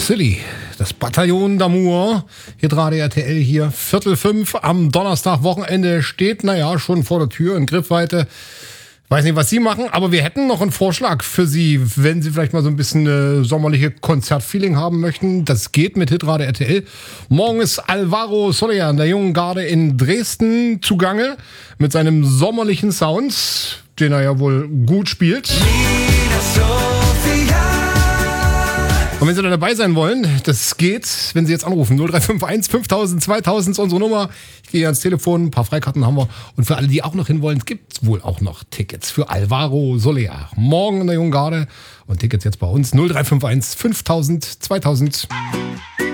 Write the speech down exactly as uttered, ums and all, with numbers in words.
Silly, das Bataillon d'Amour, Hitradio R T L hier, Viertel fünf am Donnerstag, Wochenende steht, naja, schon vor der Tür in Griffweite. Weiß nicht, was Sie machen, aber wir hätten noch einen Vorschlag für Sie, wenn Sie vielleicht mal so ein bisschen äh, sommerliche Konzertfeeling haben möchten. Das geht mit Hitradio R T L. Morgen ist Alvaro Soler, der jungen Garde in Dresden, zugange mit seinem sommerlichen Sound, den er ja wohl gut spielt. Und wenn Sie dann dabei sein wollen, das geht, wenn Sie jetzt anrufen, null drei fünf eins fünftausend zweitausend ist unsere Nummer. Ich gehe ans Telefon, ein paar Freikarten haben wir. Und für alle, die auch noch hinwollen, gibt es wohl auch noch Tickets für Alvaro Soler. Morgen in der Jungen Garde und Tickets jetzt bei uns null drei fünf eins fünftausend zweitausend.